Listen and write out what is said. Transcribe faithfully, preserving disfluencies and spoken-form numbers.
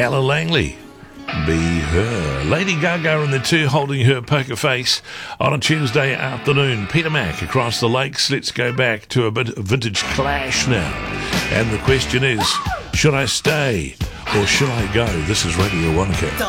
Ella Langley, Be Her. Lady Gaga and the Two holding her poker face on a Tuesday afternoon. Peter Mac across the lakes. Let's go back to a bit of vintage Clash now. And the question is, should I stay or should I go? This is Radio Wanaka.